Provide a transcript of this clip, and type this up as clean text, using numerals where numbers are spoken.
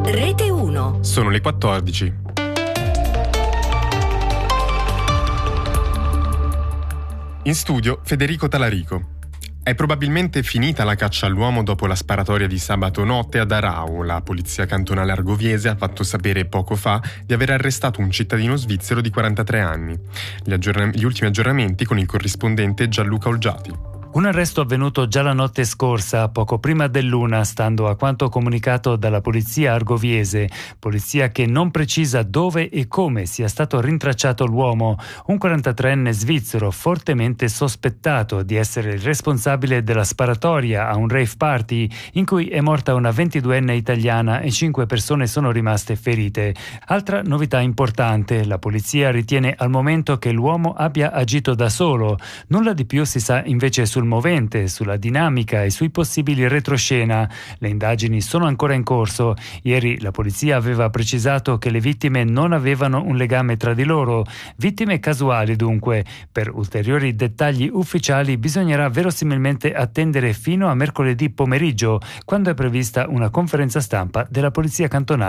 Rete 1. Sono le 14. In studio Federico Talarico. È probabilmente finita la caccia all'uomo dopo la sparatoria di sabato notte ad Arau. La polizia cantonale argoviese ha fatto sapere poco fa di aver arrestato un cittadino svizzero di 43 anni. Gli ultimi aggiornamenti con il corrispondente Gianluca Olgiati. Un arresto avvenuto già la notte scorsa, poco prima dell'1, stando a quanto comunicato dalla polizia argoviese, polizia che non precisa dove e come sia stato rintracciato l'uomo, un 43enne svizzero fortemente sospettato di essere il responsabile della sparatoria a un rave party in cui è morta una 22enne italiana e 5 persone sono rimaste ferite. Altra novità importante, la polizia ritiene al momento che l'uomo abbia agito da solo. Nulla di più si sa invece sul movente, sulla dinamica e sui possibili retroscena. Le indagini sono ancora in corso. Ieri la polizia aveva precisato che le vittime non avevano un legame tra di loro. Vittime casuali dunque. Per ulteriori dettagli ufficiali bisognerà verosimilmente attendere fino a mercoledì pomeriggio, quando è prevista una conferenza stampa della polizia cantonale.